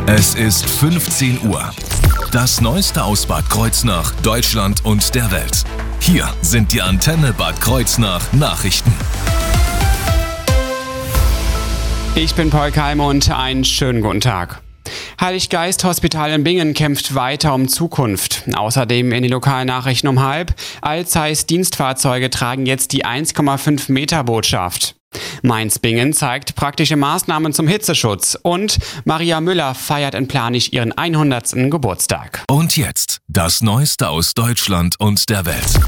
Es ist 15 Uhr. Das Neueste aus Bad Kreuznach, Deutschland und der Welt. Hier sind die Antenne Bad Kreuznach Nachrichten. Ich bin Paul Keim und einen schönen guten Tag. Heiliggeist Hospital in Bingen kämpft weiter um Zukunft. Außerdem in den Lokalnachrichten um 12:30. Alzey's Dienstfahrzeuge tragen jetzt die 1,5 Meter Botschaft. Mainz-Bingen zeigt praktische Maßnahmen zum Hitzeschutz und Maria Müller feiert in Planich ihren 100. Geburtstag. Und jetzt das Neueste aus Deutschland und der Welt.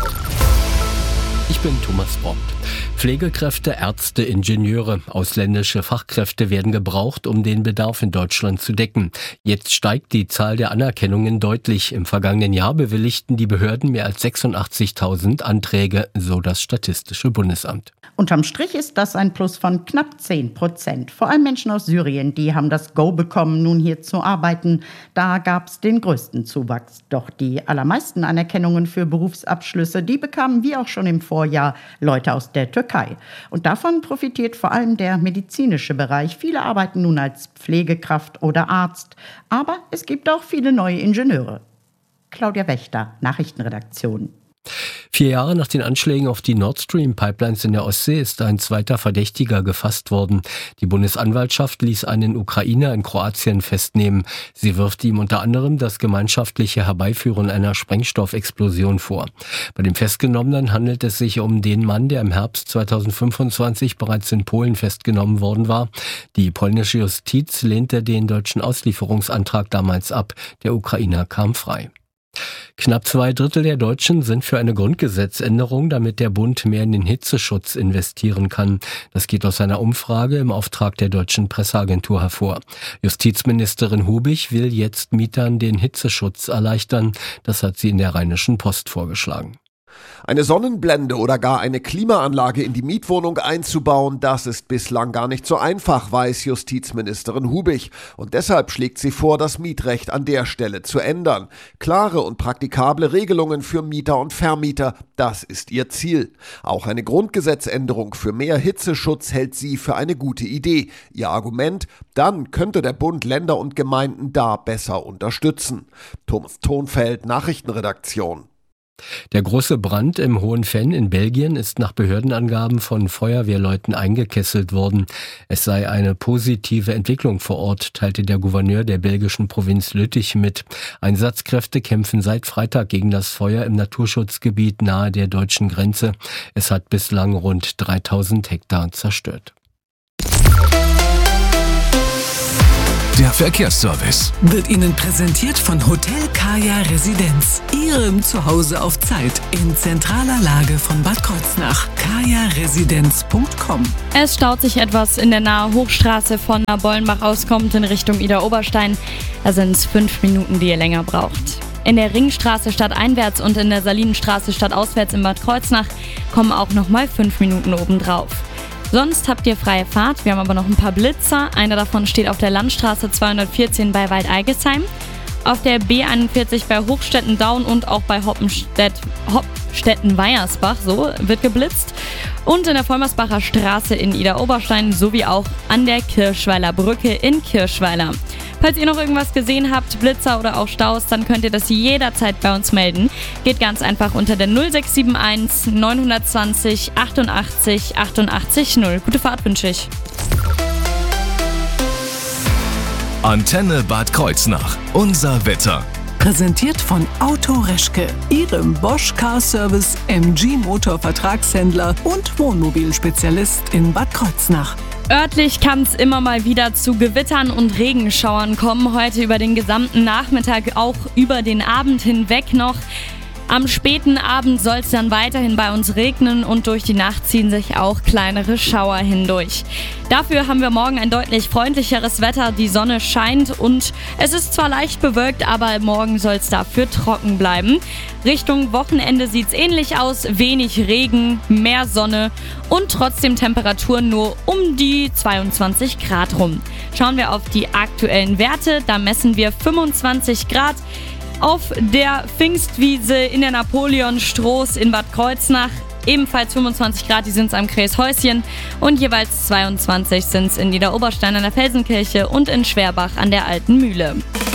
Ich bin Thomas Bond. Pflegekräfte, Ärzte, Ingenieure, ausländische Fachkräfte werden gebraucht, um den Bedarf in Deutschland zu decken. Jetzt steigt die Zahl der Anerkennungen deutlich. Im vergangenen Jahr bewilligten die Behörden mehr als 86.000 Anträge, so das Statistische Bundesamt. Unterm Strich ist das ein Plus von knapp 10%. Vor allem Menschen aus Syrien, die haben das Go bekommen, nun hier zu arbeiten. Da gab es den größten Zuwachs. Doch die allermeisten Anerkennungen für Berufsabschlüsse, die bekamen wie auch schon im Vorjahr Leute aus der Türkei. Und davon profitiert vor allem der medizinische Bereich. Viele arbeiten nun als Pflegekraft oder Arzt. Aber es gibt auch viele neue Ingenieure. Claudia Wächter, Nachrichtenredaktion. 4 Jahre nach den Anschlägen auf die Nord Stream Pipelines in der Ostsee ist ein zweiter Verdächtiger gefasst worden. Die Bundesanwaltschaft ließ einen Ukrainer in Kroatien festnehmen. Sie wirft ihm unter anderem das gemeinschaftliche Herbeiführen einer Sprengstoffexplosion vor. Bei dem Festgenommenen handelt es sich um den Mann, der im Herbst 2025 bereits in Polen festgenommen worden war. Die polnische Justiz lehnte den deutschen Auslieferungsantrag damals ab. Der Ukrainer kam frei. Knapp 2/3 der Deutschen sind für eine Grundgesetzänderung, damit der Bund mehr in den Hitzeschutz investieren kann. Das geht aus einer Umfrage im Auftrag der Deutschen Presseagentur hervor. Justizministerin Hubich will jetzt Mietern den Hitzeschutz erleichtern. Das hat sie in der Rheinischen Post vorgeschlagen. Eine Sonnenblende oder gar eine Klimaanlage in die Mietwohnung einzubauen, das ist bislang gar nicht so einfach, weiß Justizministerin Hubich. Und deshalb schlägt sie vor, das Mietrecht an der Stelle zu ändern. Klare und praktikable Regelungen für Mieter und Vermieter, das ist ihr Ziel. Auch eine Grundgesetzänderung für mehr Hitzeschutz hält sie für eine gute Idee. Ihr Argument: Dann könnte der Bund Länder und Gemeinden da besser unterstützen. Thomas Thonfeld, Nachrichtenredaktion. Der große Brand im Hohenfenn in Belgien ist nach Behördenangaben von Feuerwehrleuten eingekesselt worden. Es sei eine positive Entwicklung vor Ort, teilte der Gouverneur der belgischen Provinz Lüttich mit. Einsatzkräfte kämpfen seit Freitag gegen das Feuer im Naturschutzgebiet nahe der deutschen Grenze. Es hat bislang rund 3000 Hektar zerstört. Der Verkehrsservice wird Ihnen präsentiert von Hotel Kaya Residenz. Ihrem Zuhause auf Zeit in zentraler Lage von Bad Kreuznach. kajaresidenz.com. Es staut sich etwas in der nahe Hochstraße von Bollenbach aus, kommt in Richtung Idar-Oberstein. Da sind es 5 Minuten, die ihr länger braucht. In der Ringstraße stadteinwärts und in der Salinenstraße stadtauswärts in Bad Kreuznach kommen auch nochmal 5 Minuten obendrauf. Sonst habt ihr freie Fahrt, wir haben aber noch ein paar Blitzer. Einer davon steht auf der Landstraße 214 bei Waldeigesheim, auf der B41 bei Hochstetten-Daun und auch bei Hopstetten-Weiersbach, so wird geblitzt. Und in der Vollmersbacher Straße in Idar-Oberstein sowie auch an der Kirschweiler Brücke in Kirschweiler. Falls ihr noch irgendwas gesehen habt, Blitzer oder auch Staus, dann könnt ihr das jederzeit bei uns melden. Geht ganz einfach unter der 0671 920 88 88 0. Gute Fahrt wünsche ich. Antenne Bad Kreuznach. Unser Wetter. Präsentiert von Auto Reschke, Ihrem Bosch Car Service MG Motor Vertragshändler und Wohnmobilspezialist in Bad Kreuznach. Örtlich kann es immer mal wieder zu Gewittern und Regenschauern kommen. Heute über den gesamten Nachmittag, auch über den Abend hinweg noch. Am späten Abend soll es dann weiterhin bei uns regnen und durch die Nacht ziehen sich auch kleinere Schauer hindurch. Dafür haben wir morgen ein deutlich freundlicheres Wetter. Die Sonne scheint und es ist zwar leicht bewölkt, aber morgen soll es dafür trocken bleiben. Richtung Wochenende sieht es ähnlich aus. Wenig Regen, mehr Sonne und trotzdem Temperaturen nur um die 22 Grad rum. Schauen wir auf die aktuellen Werte. Da messen wir 25 Grad. Auf der Pfingstwiese in der Napoleonstroß in Bad Kreuznach ebenfalls 25 Grad, die sind es am Kreishäuschen und jeweils 22 sind es in Niederoberstein an der Felsenkirche und in Schwerbach an der Alten Mühle.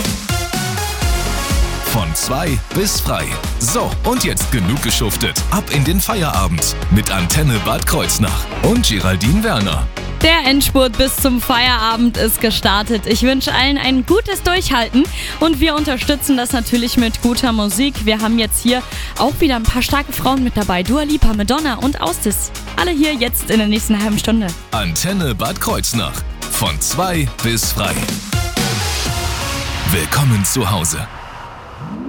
Von 2 bis frei. So, und jetzt genug geschuftet. Ab in den Feierabend mit Antenne Bad Kreuznach und Geraldine Werner. Der Endspurt bis zum Feierabend ist gestartet. Ich wünsche allen ein gutes Durchhalten und wir unterstützen das natürlich mit guter Musik. Wir haben jetzt hier auch wieder ein paar starke Frauen mit dabei. Dua Lipa, Madonna und Austis. Alle hier jetzt in der nächsten halben Stunde. Antenne Bad Kreuznach. Von 2 bis frei. Willkommen zu Hause.